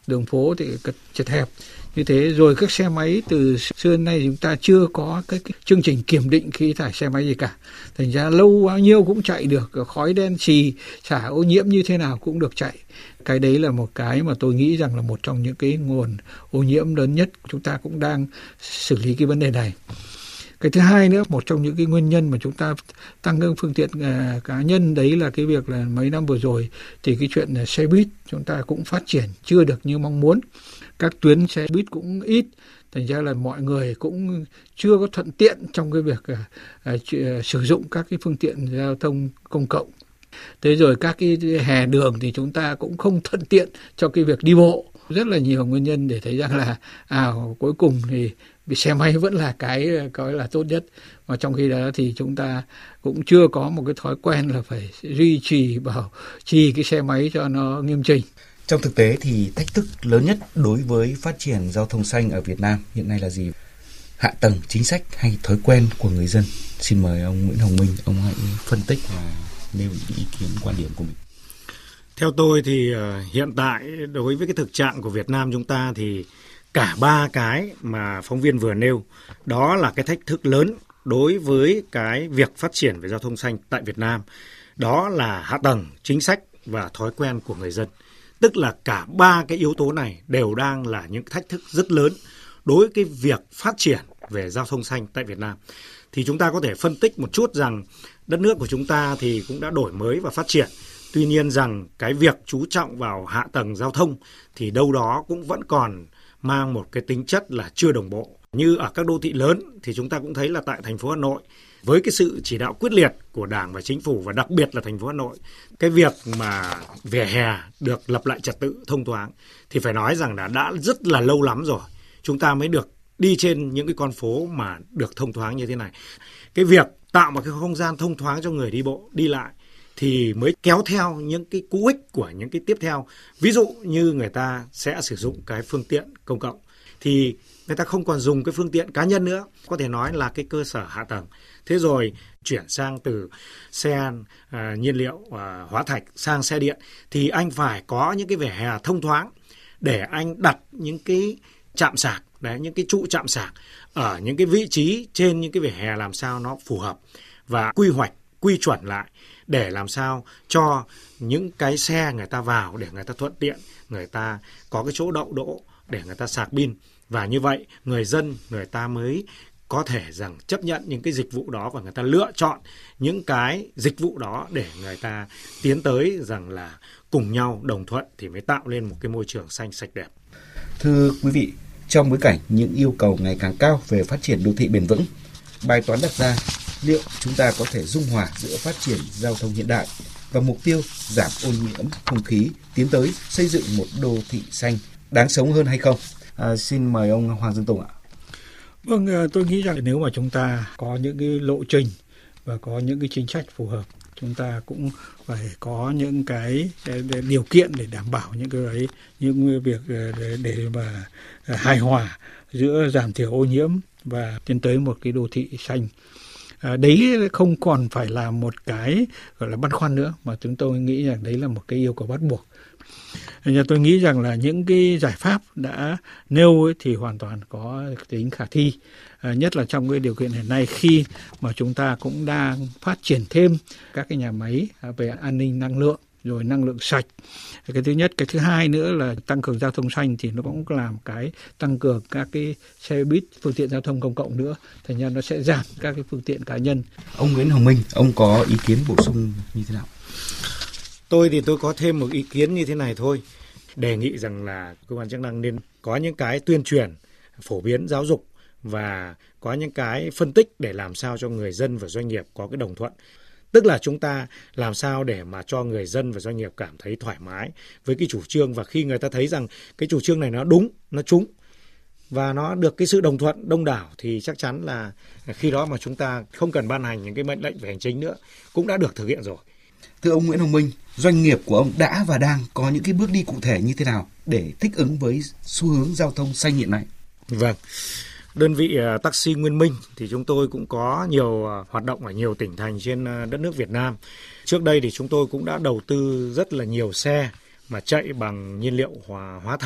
đường phố thì chật hẹp như thế. Rồi các xe máy từ xưa đến nay chúng ta chưa có cái chương trình kiểm định khí thải xe máy gì cả, thành ra lâu bao nhiêu cũng chạy được, khói đen xì, xả ô nhiễm như thế nào cũng được chạy. Cái đấy là một cái mà tôi nghĩ rằng là một trong những cái nguồn ô nhiễm lớn nhất, chúng ta cũng đang xử lý cái vấn đề này. Cái thứ hai nữa, một trong những cái nguyên nhân mà chúng ta tăng cái phương tiện cá nhân đấy là cái việc là mấy năm vừa rồi thì cái chuyện là xe buýt chúng ta cũng phát triển chưa được như mong muốn. Các tuyến xe buýt cũng ít, thành ra là mọi người cũng chưa có thuận tiện trong cái việc sử dụng các cái phương tiện giao thông công cộng. Thế rồi các cái hè đường thì chúng ta cũng không thuận tiện cho cái việc đi bộ. Rất là nhiều nguyên nhân để thấy rằng là cuối cùng thì xe máy vẫn là cái coi là tốt nhất, mà trong khi đó thì chúng ta cũng chưa có một cái thói quen là phải duy trì bảo trì cái xe máy cho nó nghiêm chỉnh. Trong thực tế thì thách thức lớn nhất đối với phát triển giao thông xanh ở Việt Nam hiện nay là gì? Hạ tầng, chính sách hay thói quen của người dân? Xin mời ông Nguyễn Hồng Minh, ông hãy phân tích và nêu ý kiến quan điểm của mình. Theo tôi thì hiện tại đối với cái thực trạng của Việt Nam chúng ta thì cả ba cái mà phóng viên vừa nêu, đó là cái thách thức lớn đối với cái việc phát triển về giao thông xanh tại Việt Nam. Đó là hạ tầng, chính sách và thói quen của người dân. Tức là cả ba cái yếu tố này đều đang là những thách thức rất lớn đối với cái việc phát triển về giao thông xanh tại Việt Nam. Thì chúng ta có thể phân tích một chút rằng đất nước của chúng ta thì cũng đã đổi mới và phát triển. Tuy nhiên rằng cái việc chú trọng vào hạ tầng giao thông thì đâu đó cũng vẫn còn mang một cái tính chất là chưa đồng bộ. Như ở các đô thị lớn thì chúng ta cũng thấy là tại thành phố Hà Nội, với cái sự chỉ đạo quyết liệt của Đảng và Chính phủ và đặc biệt là thành phố Hà Nội, cái việc mà vỉa hè được lập lại trật tự thông thoáng thì phải nói rằng là đã rất là lâu lắm rồi chúng ta mới được đi trên những cái con phố mà được thông thoáng như thế này. Cái việc tạo một cái không gian thông thoáng cho người đi bộ đi lại thì mới kéo theo những cái cú ích của những cái tiếp theo. Ví dụ như người ta sẽ sử dụng cái phương tiện công cộng thì người ta không còn dùng cái phương tiện cá nhân nữa, có thể nói là cái cơ sở hạ tầng. Thế rồi chuyển sang từ xe nhiên liệu hóa thạch sang xe điện thì anh phải có những cái vỉa hè thông thoáng để anh đặt những cái trạm sạc, những cái trụ trạm sạc ở những cái vị trí trên những cái vỉa hè làm sao nó phù hợp và quy hoạch, quy chuẩn lại để làm sao cho những cái xe người ta vào để người ta thuận tiện, người ta có cái chỗ đậu đỗ để người ta sạc pin. Và như vậy người dân người ta mới có thể rằng chấp nhận những cái dịch vụ đó và người ta lựa chọn những cái dịch vụ đó để người ta tiến tới rằng là cùng nhau đồng thuận thì mới tạo lên một cái môi trường xanh sạch đẹp. Thưa quý vị, trong bối cảnh những yêu cầu ngày càng cao về phát triển đô thị bền vững, bài toán đặt ra liệu chúng ta có thể dung hòa giữa phát triển giao thông hiện đại và mục tiêu giảm ô nhiễm không khí, tiến tới xây dựng một đô thị xanh đáng sống hơn hay không? Xin mời ông Hoàng Dương Tùng ạ. Vâng, tôi nghĩ rằng nếu mà chúng ta có những cái lộ trình và có những cái chính sách phù hợp, chúng ta cũng phải có những cái điều kiện để đảm bảo những cái đấy, những việc để mà hài hòa giữa giảm thiểu ô nhiễm và tiến tới một cái đô thị xanh. Đấy không còn phải là một cái gọi là băn khoăn nữa, mà chúng tôi nghĩ rằng đấy là một cái yêu cầu bắt buộc. Tôi nghĩ rằng là những cái giải pháp đã nêu ấy thì hoàn toàn có tính khả thi, nhất là trong cái điều kiện hiện nay khi mà chúng ta cũng đang phát triển thêm các cái nhà máy về an ninh năng lượng, rồi năng lượng sạch. Cái thứ nhất. Cái thứ hai nữa là tăng cường giao thông xanh thì nó cũng làm cái tăng cường các cái xe buýt, phương tiện giao thông công cộng nữa, thành ra nó sẽ giảm các cái phương tiện cá nhân. Ông Nguyễn Hồng Minh, ông có ý kiến bổ sung như thế nào? Tôi có thêm một ý kiến như thế này thôi. Đề nghị rằng là cơ quan chức năng nên có những cái tuyên truyền, phổ biến giáo dục và có những cái phân tích để làm sao cho người dân và doanh nghiệp có cái đồng thuận. Tức là chúng ta làm sao để mà cho người dân và doanh nghiệp cảm thấy thoải mái với cái chủ trương, và khi người ta thấy rằng cái chủ trương này nó đúng, nó trúng và nó được cái sự đồng thuận đông đảo thì chắc chắn là khi đó mà chúng ta không cần ban hành những cái mệnh lệnh về hành chính nữa, cũng đã được thực hiện rồi. Thưa ông Nguyễn Hồng Minh, doanh nghiệp của ông đã và đang có những cái bước đi cụ thể như thế nào để thích ứng với xu hướng giao thông xanh hiện nay? Vâng, đơn vị taxi Nguyên Minh thì chúng tôi cũng có nhiều hoạt động ở nhiều tỉnh thành trên đất nước Việt Nam. Trước đây thì chúng tôi cũng đã đầu tư rất là nhiều xe mà chạy bằng nhiên liệu hóa thạch.